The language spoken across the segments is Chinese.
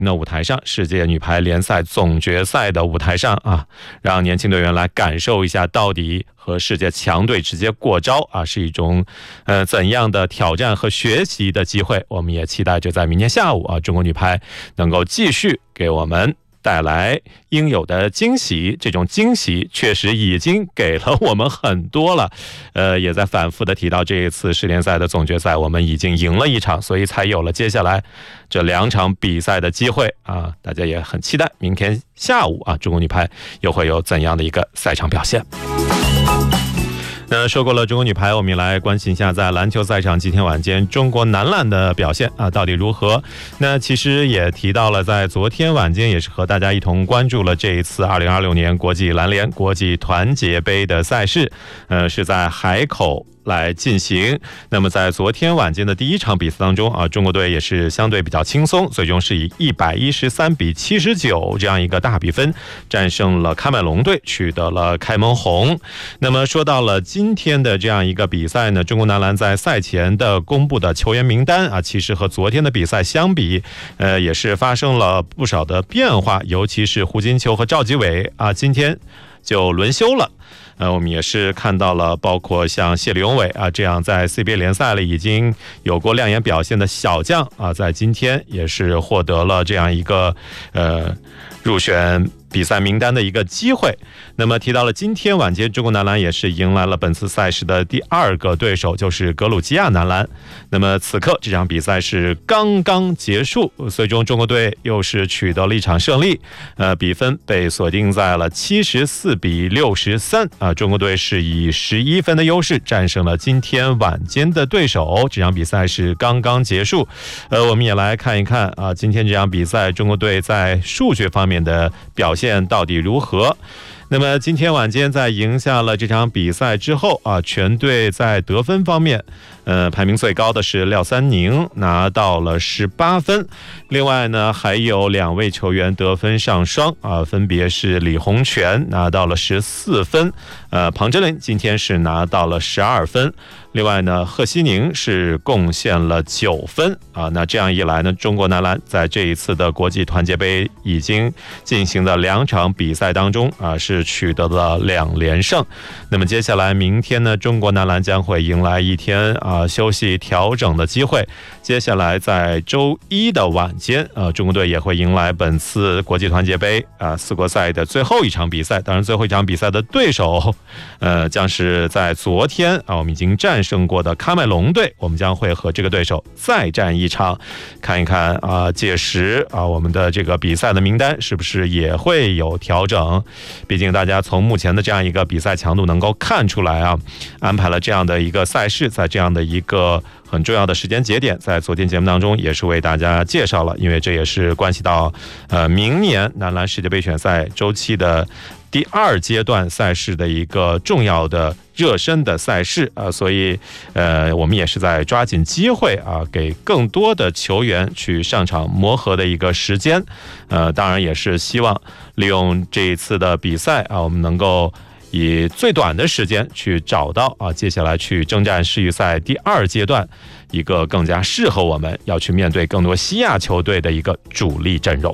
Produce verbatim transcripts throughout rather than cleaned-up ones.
那舞台上，世界女排联赛总决赛的舞台上啊，让年轻队员来感受一下到底和世界强队直接过招啊，是一种呃怎样的挑战和学习的机会。我们也期待着在明天下午啊，中国女排能够继续给我们带来应有的惊喜，这种惊喜确实已经给了我们很多了，呃，也在反复的提到这一次世联赛的总决赛，我们已经赢了一场，所以才有了接下来这两场比赛的机会啊，大家也很期待明天下午啊，中国女排又会有怎样的一个赛场表现。那说过了中国女排，我们也来关心一下在篮球赛场今天晚间中国男篮的表现啊，到底如何？那其实也提到了，在昨天晚间也是和大家一同关注了这一次二零二六年国际篮联国际团结杯的赛事，呃，是在海口来进行。那么在昨天晚间的第一场比赛当中啊，中国队也是相对比较轻松，最终是以一百一十三比七十九这样一个大比分战胜了喀麦隆队，取得了开门红。那么说到了今天的这样一个比赛呢，中国男篮在赛前的公布的球员名单啊，其实和昨天的比赛相比，呃，也是发生了不少的变化，尤其是胡金秋和赵吉伟啊，今天就轮休了。呃，我们也是看到了，包括像谢李永伟啊这样在 C B A 联赛里已经有过亮眼表现的小将啊，在今天也是获得了这样一个呃入选比赛名单的一个机会。那么提到了今天晚间中国男篮也是迎来了本次赛事的第二个对手，就是格鲁吉亚男篮。那么此刻这场比赛是刚刚结束，最终中国队又是取得了一场胜利，呃，比分被锁定在了七十四比六十三啊，中国队是以十一分的优势战胜了今天晚间的对手。这场比赛是刚刚结束，呃，我们也来看一看啊，今天这场比赛中国队在数学方面的表现到底如何。那么今天晚间在赢下了这场比赛之后啊，全队在得分方面呃，排名最高的是廖三宁，拿到了十八分。另外呢，还有两位球员得分上双啊，分别是李洪权拿到了十四分，呃，庞真麟今天是拿到了十二分。另外呢，贺西宁是贡献了九分啊。那这样一来呢，中国男篮在这一次的国际团结杯已经进行的两场比赛当中啊，是取得了两连胜。那么接下来明天呢，中国男篮将会迎来一天啊休息调整的机会。接下来在周一的晚间，呃，中国队也会迎来本次国际团结杯啊四国赛的最后一场比赛。当然，最后一场比赛的对手，呃，将是在昨天啊我们已经战胜过的喀麦隆队，我们将会和这个对手再战一场，看一看啊，届时啊我们的这个比赛的名单是不是也会有调整。毕竟大家从目前的这样一个比赛强度能够看出来啊，安排了这样的一个赛事，在这样的一个很重要的时间节点，在昨天节目当中也是为大家介绍了，因为这也是关系到呃明年男篮世界杯选赛周期的第二阶段赛事的一个重要的热身的赛事啊、呃，所以呃我们也是在抓紧机会啊，给更多的球员去上场磨合的一个时间，呃，当然也是希望利用这一次的比赛啊，我们能够以最短的时间去找到啊，接下来去征战世预赛第二阶段一个更加适合我们要去面对更多西亚球队的一个主力阵容。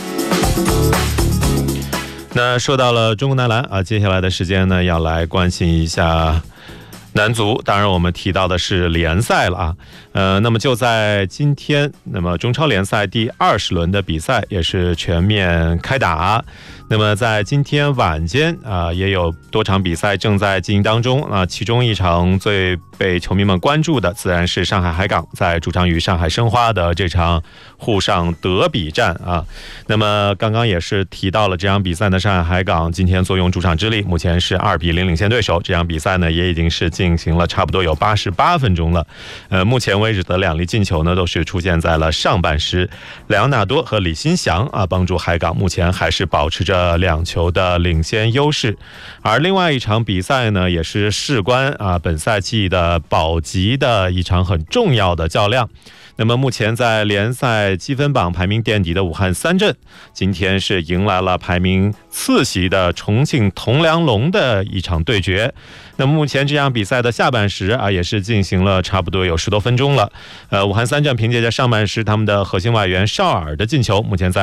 那说到了中国男篮啊，接下来的时间呢，要来关心一下男足，当然我们提到的是联赛了啊。呃，那么就在今天，那么中超联赛第二十轮的比赛也是全面开打。那么在今天晚间啊、呃，也有多场比赛正在进行当中啊、呃。其中一场最被球迷们关注的，自然是上海海港在主场与上海申花的这场沪上德比战啊。那么刚刚也是提到了这场比赛呢，上海海港今天坐拥主场之利，目前是二比零领先对手。这场比赛呢，也已经是进行了差不多有八十八分钟了。呃，目前为止的两粒进球呢，都是出现在了上半时，莱昂纳多和李新祥啊，帮助海港目前还是保持着两球的领先优势。而另外一场比赛呢，也是事关啊本赛季的保级的一场很重要的较量。那么目前在联赛积分榜排名垫底的武汉三镇，今天是迎来了排名次席的重庆铜梁龙的一场对决。那么目前这场比赛赛的下半时啊，也是进行了差不多有十多分钟了。呃，武汉三镇凭借着上半时他们的核心外援绍尔的进球，目前在